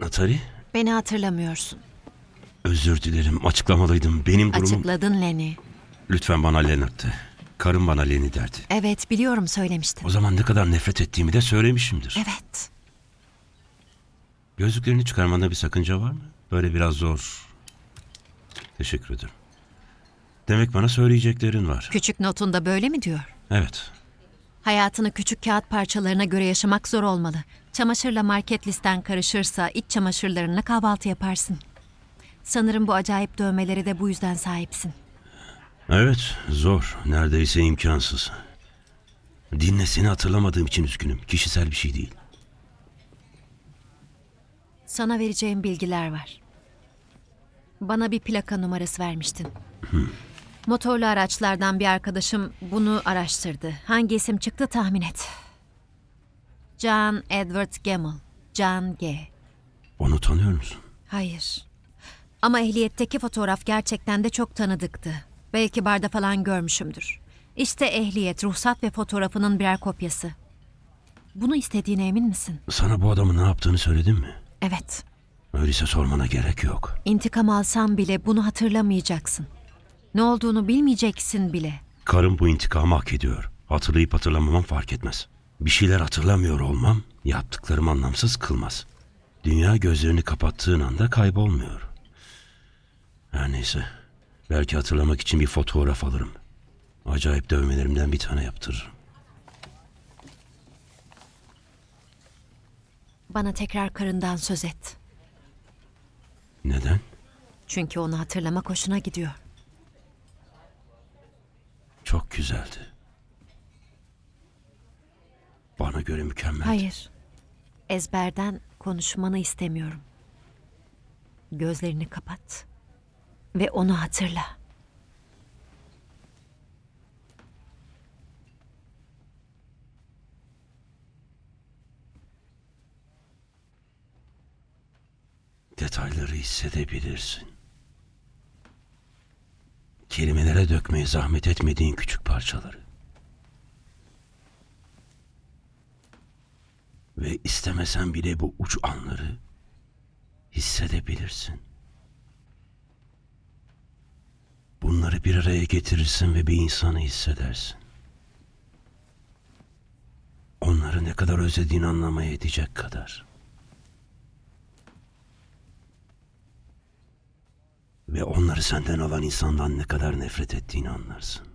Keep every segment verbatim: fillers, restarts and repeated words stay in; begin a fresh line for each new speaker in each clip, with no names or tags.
Natali,
Beni hatırlamıyorsun.
özür dilerim. Açıklamalıydım. Benim durumum...
Açıkladın Lenny.
Lütfen bana Leonard de. Karım bana Lenny derdi.
Evet, biliyorum, söylemiştin.
O zaman ne kadar nefret ettiğimi de söylemişimdir.
Evet.
Gözlüklerini çıkarmanda bir sakınca var mı? Böyle biraz zor. Teşekkür ederim. Demek bana söyleyeceklerin var.
Küçük notunda böyle mi diyor?
Evet.
Hayatını küçük kağıt parçalarına göre yaşamak zor olmalı. Çamaşırla market listen karışırsa iç çamaşırlarınla kahvaltı yaparsın. Sanırım bu acayip dövmeleri de bu yüzden sahipsin.
Evet, zor. Neredeyse imkansız. Dinle, seni hatırlamadığım için üzgünüm. Kişisel bir şey değil.
Sana vereceğim bilgiler var. Bana bir plaka numarası vermiştin.
Hmm.
Motorlu araçlardan bir arkadaşım bunu araştırdı. Hangi isim çıktı tahmin et. John Edward Gamble. John G.
Onu tanıyor musun?
Hayır. Ama ehliyetteki fotoğraf gerçekten de çok tanıdıktı. Belki barda falan görmüşümdür. İşte ehliyet, ruhsat ve fotoğrafının birer kopyası. Bunu istediğine emin misin?
Sana bu adamın ne yaptığını söyledim mi?
Evet.
Öyleyse sormana gerek yok.
İntikam alsam bile bunu hatırlamayacaksın. Ne olduğunu bilmeyeceksin bile.
Karım bu intikamı hak ediyor. Hatırlayıp hatırlamamam fark etmez. Bir şeyler hatırlamıyor olmam yaptıklarım anlamsız kılmaz. Dünya gözlerini kapattığın anda kaybolmuyor. Her neyse. Belki hatırlamak için bir fotoğraf alırım. Acayip dövmelerimden bir tane yaptırırım.
Bana tekrar karından söz et.
Neden?
Çünkü onu hatırlamak hoşuna gidiyor.
Çok güzeldi. Bana göre mükemmeldi.
Hayır. Ezberden konuşmanı istemiyorum. Gözlerini kapat ve onu hatırla.
Detayları hissedebilirsin. Kelimelere dökmeye zahmet etmediğin küçük parçaları. Ve istemesen bile bu uç anları hissedebilirsin. Bunları bir araya getirirsin ve bir insanı hissedersin. Onları ne kadar özlediğini anlamaya edecek kadar. Ve onları senden alan insandan ne kadar nefret ettiğini anlarsın.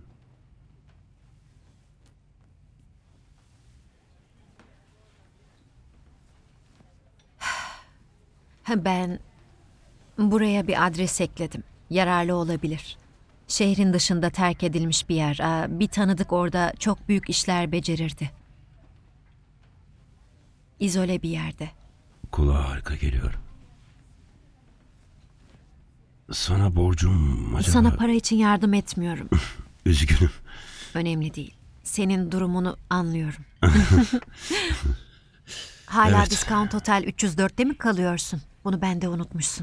Ben buraya bir adres ekledim. Yararlı olabilir. Şehrin dışında terk edilmiş bir yer. Bir tanıdık orada çok büyük işler becerirdi. İzole bir yerde.
Kulağa harika geliyor. Sana borcum acaba...
Sana para için yardım etmiyorum.
Üzgünüm.
Önemli değil. Senin durumunu anlıyorum. Hala
Evet.
Discount Hotel üç yüz dörtte mi kalıyorsun? Bunu ben de unutmuşsun.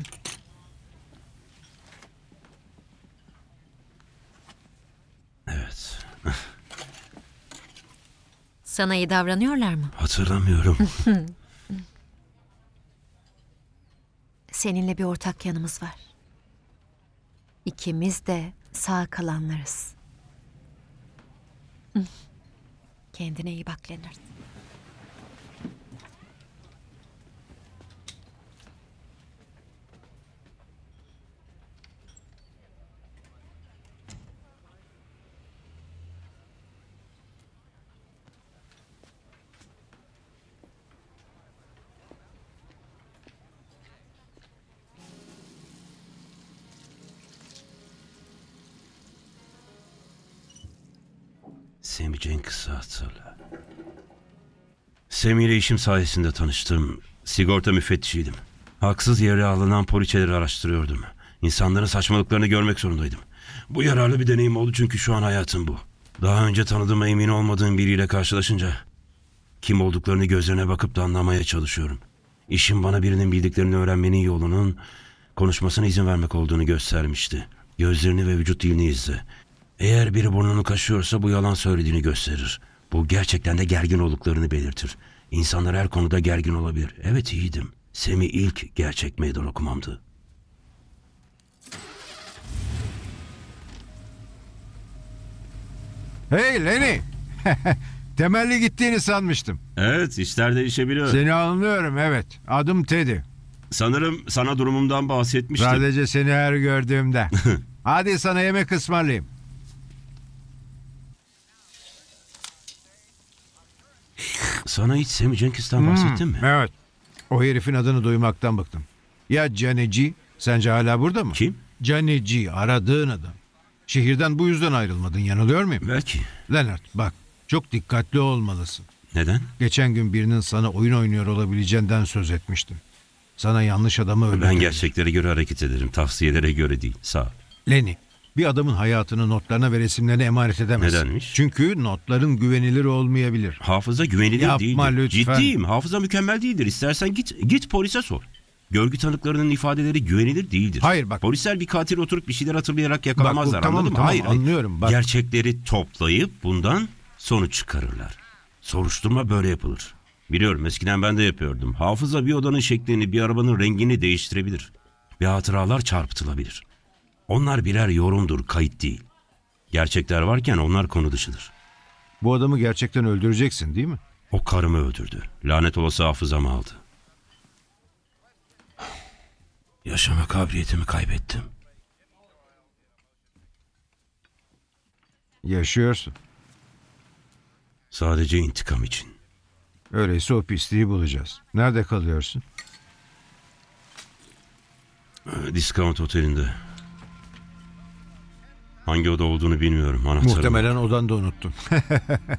Evet.
Sana iyi davranıyorlar mı?
Hatırlamıyorum.
Seninle bir ortak yanımız var. İkimiz de sağ kalanlarız. Kendine iyi bak Leonard.
Semih kısa hatırla. Semih ile işim sayesinde tanıştım. Sigorta müfettişiydim. Haksız yere alınan poliçeleri araştırıyordum. İnsanların saçmalıklarını görmek zorundaydım. Bu yararlı bir deneyim oldu çünkü şu an hayatım bu. Daha önce tanıdığıma emin olmadığım biriyle karşılaşınca kim olduklarını gözlerine bakıp da anlamaya çalışıyorum. İşim bana birinin bildiklerini öğrenmenin yolunun konuşmasına izin vermek olduğunu göstermişti. Gözlerini ve vücut dilini izle. Eğer biri burnunu kaşıyorsa bu yalan söylediğini gösterir. Bu gerçekten de gergin olduklarını belirtir. İnsanlar her konuda gergin olabilir. Evet, iyiydim. Semih ilk gerçek meydan okumamdı.
Hey Lenny! Temelli gittiğini sanmıştım.
Evet, işler değişebiliyor.
Seni anlıyorum, evet. Adım Teddy.
Sanırım sana durumumdan bahsetmiştim.
Sadece seni her gördüğümde. Hadi sana yemek ısmarlayayım.
Sana hiç Sammy Jenkins'ten bahsettim mi?
Evet. O herifin adını duymaktan bıktım. Ya Caneci? Sence hala burada mı?
Kim?
Caneci, aradığın adam. Şehirden bu yüzden ayrılmadın, yanılıyor muyum?
Belki.
Leonard, bak, çok dikkatli olmalısın.
Neden?
Geçen gün birinin sana oyun oynuyor olabileceğinden söz etmiştim. Sana yanlış adamı öldürdü.
Ben gerçeklere göre hareket ederim. Tavsiyelere göre değil. Sağ ol.
Lenny, bir adamın hayatını notlarına ve resimlerine emanet edemezsin.
Nedenmiş?
Çünkü notların güvenilir olmayabilir.
Hafıza güvenilir
Yapma
değildir.
lütfen.
Ciddiyim. Hafıza mükemmel değildir. İstersen git git polise sor. Görgü tanıklarının ifadeleri güvenilir değildir.
Hayır, bak.
Polisler bir katil oturup bir şeyler hatırlayarak yakalamazlar.
Bak, bu- tamam,
anladın mı?
tamam,
hayır, hayır.
anlıyorum, bak.
Gerçekleri toplayıp bundan sonuç çıkarırlar. Soruşturma böyle yapılır. Biliyorum, eskiden ben de yapıyordum. Hafıza bir odanın şeklini, bir arabanın rengini değiştirebilir. Ve hatıralar çarpıtılabilir. Onlar birer yorumdur, kayıt değil. Gerçekler varken onlar konu dışıdır.
Bu adamı gerçekten öldüreceksin, değil mi?
O karımı öldürdü. Lanet olası hafızamı aldı. Yaşama kabiliyetimi kaybettim.
Yaşıyorsun.
Sadece intikam için.
Öyleyse o pisliği bulacağız. Nerede kalıyorsun?
Discount otelinde. Hangi oda olduğunu bilmiyorum. Anahtarım.
Muhtemelen odanda unuttun.